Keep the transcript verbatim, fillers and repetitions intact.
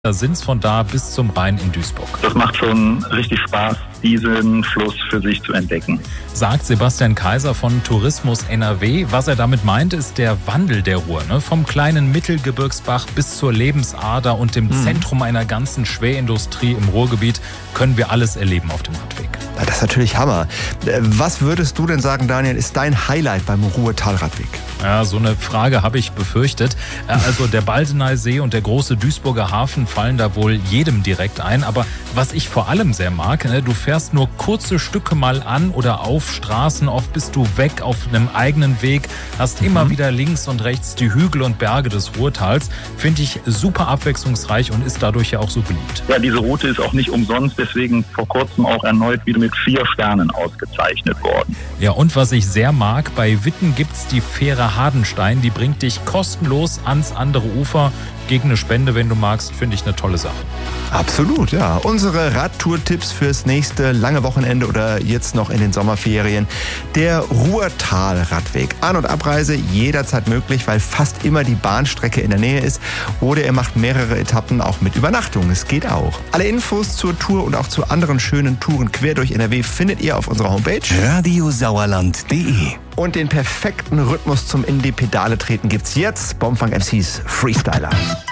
Da sind es von da bis zum Rhein in Duisburg. Das macht schon richtig Spaß, diesen Fluss für sich zu entdecken. Sagt Sebastian Kaiser von Tourismus N R W. Was er damit meint, ist der Wandel der Ruhr. Ne? Vom kleinen Mittelgebirgsbach bis zur Lebensader und dem hm. Zentrum einer ganzen Schwerindustrie im Ruhrgebiet können wir alles erleben auf dem Radweg. Ja, das ist natürlich Hammer. Was würdest du denn sagen, Daniel, ist dein Highlight beim Ruhrtalradweg? Ja, so eine Frage habe ich befürchtet. Also der Baldeneysee und der große Duisburger Hafen fallen da wohl jedem direkt ein. Aber was ich vor allem sehr mag, ne, du fährst nur kurze Stücke mal an oder auf Straßen. Oft bist du weg auf einem eigenen Weg, hast mhm. immer wieder links und rechts die Hügel und Berge des Ruhrtals. Finde ich super abwechslungsreich und ist dadurch ja auch so beliebt. Ja, diese Route ist auch nicht umsonst, deswegen vor kurzem auch erneut wieder mit vier Sternen ausgezeichnet worden. Ja, und was ich sehr mag, bei Witten gibt's die Fähre Hardenstein. Die bringt dich kostenlos ans andere Ufer. Gegen eine Spende, wenn du magst, finde ich eine tolle Sache. Absolut, ja. Unsere Radtour-Tipps fürs nächste lange Wochenende oder jetzt noch in den Sommerferien. Der Ruhrtalradweg. An- und Abreise jederzeit möglich, weil fast immer die Bahnstrecke in der Nähe ist. Oder ihr macht mehrere Etappen auch mit Übernachtung. Es geht auch. Alle Infos zur Tour und auch zu anderen schönen Touren quer durch N R W findet ihr auf unserer Homepage radiosauerland punkt de. Und den perfekten Rhythmus zum in die Pedale treten gibt's jetzt. Bombenfunk M Cs Freestyler.